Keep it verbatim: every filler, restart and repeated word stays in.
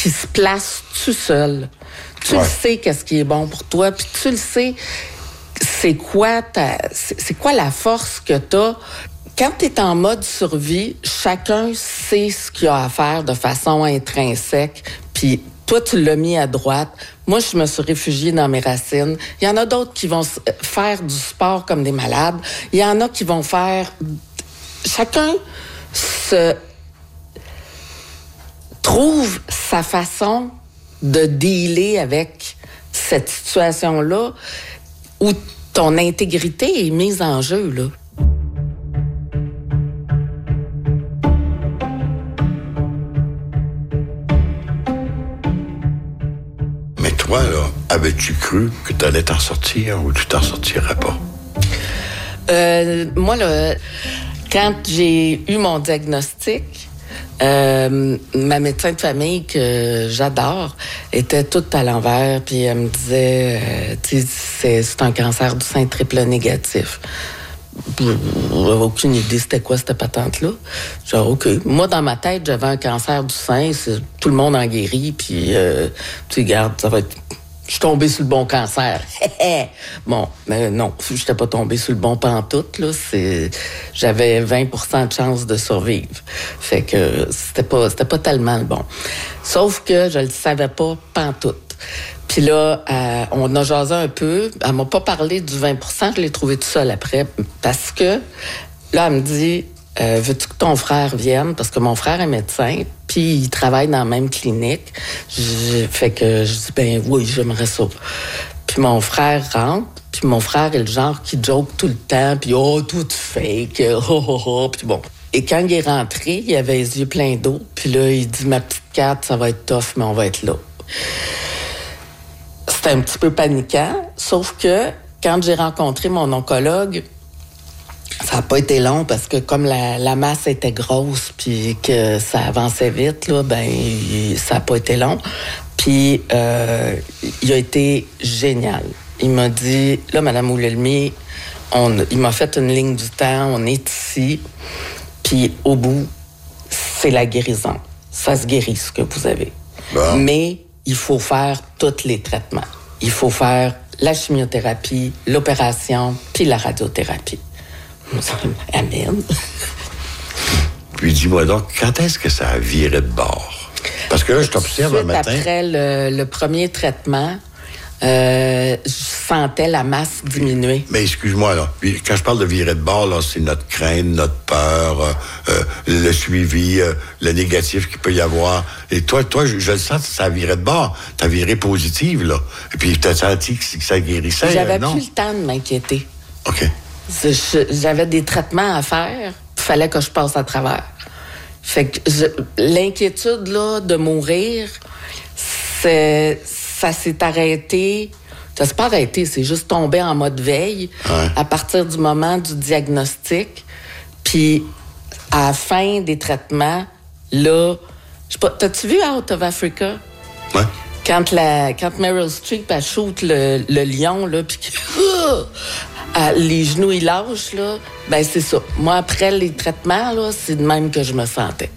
qui se place tout seul. Tu ouais. le sais qu'est-ce qui est bon pour toi, puis tu le sais c'est quoi ta, c'est, c'est quoi la force que t'as. Quand t'es en mode survie, chacun sait ce qu'il a à faire de façon intrinsèque, puis toi, tu l'as mis à droite. Moi, je me suis réfugiée dans mes racines. Il y en a d'autres qui vont faire du sport comme des malades. Il y en a qui vont faire... Chacun se trouve sa façon de dealer avec cette situation-là où ton intégrité est mise en jeu, là. Toi, là, avais-tu cru que tu allais t'en sortir ou tu t'en sortirais pas? Euh, moi, là, quand j'ai eu mon diagnostic, euh, ma médecin de famille, que j'adore, était toute à l'envers, puis elle me disait, euh, tu sais, c'est, c'est un cancer du sein triple négatif. J'avais aucune idée c'était quoi cette patente-là. Genre, OK. Moi, dans ma tête, j'avais un cancer du sein, c'est, tout le monde en guérit, puis euh, tu regardes, ça va être... Je suis tombée sur le bon cancer. Bon, mais non, je n'étais pas tombée sur le bon pantoute, là. C'est... J'avais vingt pour cent de chance de survivre. Fait que c'était pas, c'était pas tellement le bon. Sauf que je le savais pas pantoute. Puis là, euh, on a jasé un peu. Elle m'a pas parlé du vingt pour cent. Je l'ai trouvé tout seul après. Parce que là, elle me dit, euh, veux-tu que ton frère vienne? Parce que mon frère est médecin, puis il travaille dans la même clinique. Je, fait que je dis, ben oui, j'aimerais ça. Puis mon frère rentre, puis mon frère est le genre qui joke tout le temps, puis oh, tout fake, oh, oh, oh, puis bon. Et quand il est rentré, il avait les yeux pleins d'eau, puis là, il dit, ma petite Kat, ça va être tough, mais on va être là. C'était un petit peu paniquant, sauf que quand j'ai rencontré mon oncologue, ça n'a pas été long parce que comme la, la masse était grosse puis que ça avançait vite, là, ben ça n'a pas été long. Puis euh, il a été génial. Il m'a dit, là, Madame Oulelmi, on, il m'a fait une ligne du temps, on est ici, puis au bout, c'est la guérison. Ça se guérit, ce que vous avez. Bon. Mais il faut faire tous les traitements. Il faut faire la chimiothérapie, l'opération, puis la radiothérapie. Amen. Puis dis-moi donc, quand est-ce que ça a viré de bord? Parce que là, je t'observe un matin. Après le, le premier traitement, euh, je sentais la masse diminuer. Mais excuse-moi, là. Quand je parle de virer de bord, là, c'est notre crainte, notre peur, euh, euh, le suivi, euh, le négatif qu'il peut y avoir. Et toi, toi, je, je le sens, ça a viré de bord. T'as viré positive, là. Et puis, t'as senti que, que ça guérissait, J'avais euh, non? plus le temps de m'inquiéter. OK. J'avais des traitements à faire, il fallait que je passe à travers. Fait que je, l'inquiétude là de mourir, c'est, ça s'est arrêté. Ça s'est pas arrêté, c'est juste tombé en mode veille ouais. à partir du moment du diagnostic. Puis à la fin des traitements, là, je sais pas, t'as-tu vu Out of Africa? Ouais. Quand la, quand Meryl Streep elle shoot le, le lion là, puis Ah, les genoux, ils lâchent, là. Ben, c'est ça. Moi, après les traitements, là, c'est de même que je me sentais.